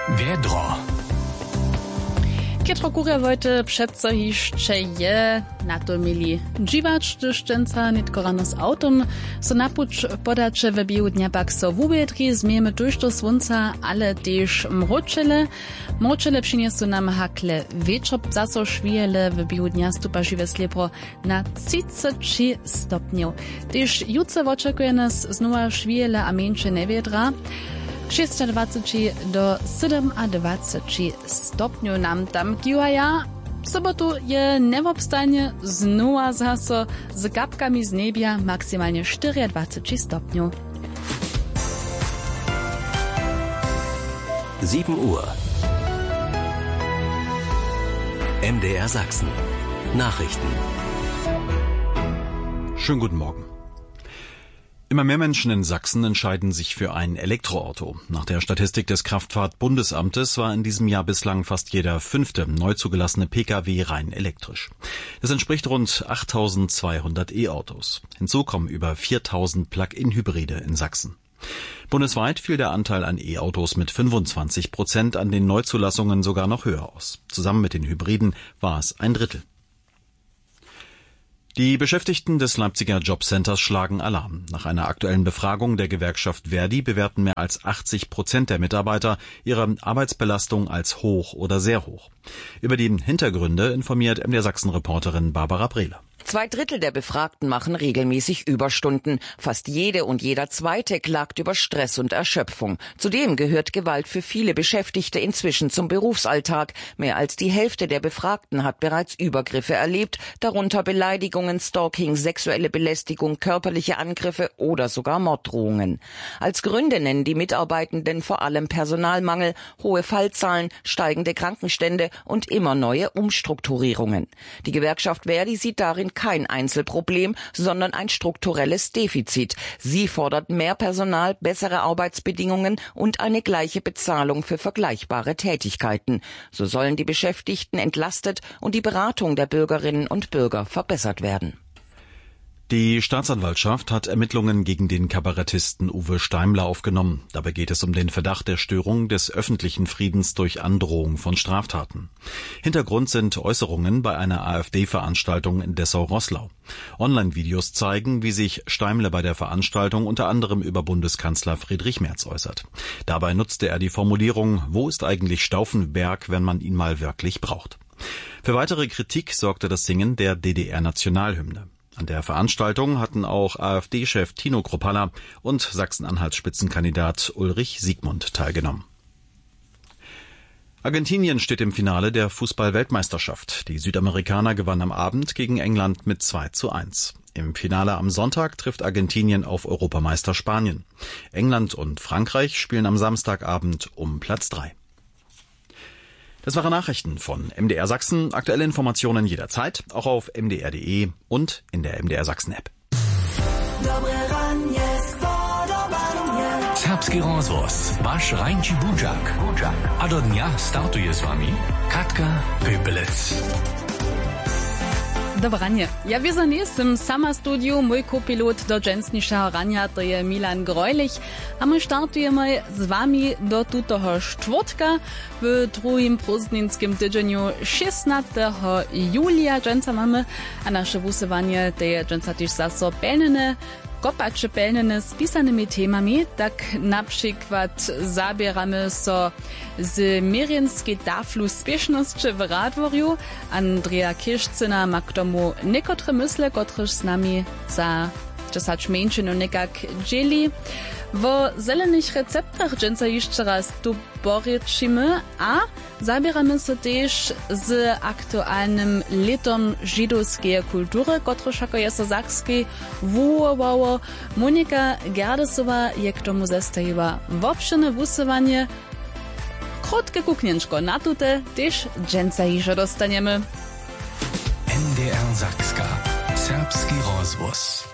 Wiedro. Pietro Kurewojte přece jeszcze je na to mieli dziwacz, gdyż dżęca nitko rano z autom, so napuć podacze w biegu dnia pak so w ubiedri zmiemy tuż do słońca, ale też mroczele. Mroczele przyniosą nam hakle wieczor, zaso szwijele w biegu dnia stupa żywe sliepro na 33 stopniów. Też jutro oczekuje nas znowu szwijele a mniejsze newiedra. 26 do 27 stopniów nam tam kiwaja. W sobotu je niewobstanie znowu zaso z kapkami z niebia maksymalnie 24 stopniów. 7 Uhr. MDR Sachsen. Nachrichten. Schönen guten Morgen. Immer mehr Menschen in Sachsen entscheiden sich für ein Elektroauto. Nach der Statistik des Kraftfahrtbundesamtes war in diesem Jahr bislang fast jeder 5. neu zugelassene Pkw rein elektrisch. Das entspricht rund 8.200 E-Autos. Hinzu kommen über 4.000 Plug-in-Hybride in Sachsen. Bundesweit fiel der Anteil an E-Autos mit 25%, an den Neuzulassungen sogar noch höher aus. Zusammen mit den Hybriden war es ein Drittel. Die Beschäftigten des Leipziger Jobcenters schlagen Alarm. Nach einer aktuellen Befragung der Gewerkschaft Verdi bewerten mehr als 80% der Mitarbeiter ihre Arbeitsbelastung als hoch oder sehr hoch. Über die Hintergründe informiert MDR Sachsen-Reporterin Barbara Brehler. 2/3 der Befragten machen regelmäßig Überstunden. Fast jede und jeder Zweite klagt über Stress und Erschöpfung. Zudem gehört Gewalt für viele Beschäftigte inzwischen zum Berufsalltag. Mehr als die Hälfte der Befragten hat bereits Übergriffe erlebt, darunter Beleidigungen, Stalking, sexuelle Belästigung, körperliche Angriffe oder sogar Morddrohungen. Als Gründe nennen die Mitarbeitenden vor allem Personalmangel, hohe Fallzahlen, steigende Krankenstände und immer neue Umstrukturierungen. Die Gewerkschaft Verdi sieht darin kein Einzelproblem, sondern ein strukturelles Defizit. Sie fordert mehr Personal, bessere Arbeitsbedingungen und eine gleiche Bezahlung für vergleichbare Tätigkeiten. So sollen die Beschäftigten entlastet und die Beratung der Bürgerinnen und Bürger verbessert werden. Die Staatsanwaltschaft hat Ermittlungen gegen den Kabarettisten Uwe Steimler aufgenommen. Dabei geht es um den Verdacht der Störung des öffentlichen Friedens durch Androhung von Straftaten. Hintergrund sind Äußerungen bei einer AfD-Veranstaltung in Dessau-Roßlau. Online-Videos zeigen, wie sich Steimler bei der Veranstaltung unter anderem über Bundeskanzler Friedrich Merz äußert. Dabei nutzte er die Formulierung: Wo ist eigentlich Stauffenberg, wenn man ihn mal wirklich braucht? Für weitere Kritik sorgte das Singen der DDR-Nationalhymne. An der Veranstaltung hatten auch AfD-Chef Tino Kruppalla und Sachsen-Anhalt-Spitzenkandidat Ulrich Siegmund teilgenommen. Argentinien steht im Finale der Fußball-Weltmeisterschaft. Die Südamerikaner gewannen am Abend gegen England mit 2:1. Im Finale am Sonntag trifft Argentinien auf Europameister Spanien. England und Frankreich spielen am Samstagabend um Platz 3. Das waren Nachrichten von MDR Sachsen. Aktuelle Informationen jederzeit, auch auf mdr.de und in der MDR Sachsen App. Serbski rozvoz, wasz rańczy budziak. A do dnia startuje z wami Katka Pöpelec. Dobranie. Ja wiedzę, jestem sama studiu, mój kopilot do dżęsniejszego rania to je Milan Grojlich, a my startujemy z wami do tutego czwartka w drugim prózdninskim tydzieniu 16 julia. Dżęca mamy, a nasze wusywanie to je dżęca też zaso pełne, kopacze pełne z pisanymi temami, tak na przykład zabieramy so z mierjenskiej taflu spieszności w Radworiu. Andrea Kirszcyna ma k tomu niekotre mysle, kotreż z nami za czasacz mniejszyn nekak dzieli. W zelenych receptach dżęca jeszcze raz tu poryczymy, a zabieramy się też z aktualnym letom żydowskiej kultury, kotreż jako jest sakskiej wuowało. Monika Gerdesowa je k tomu zastawiła wopszene wusywanie. Krótkie kuknienczko na tute też dżęca jeszcze dostaniemy. MDR Sachska. Serbski rozvoz.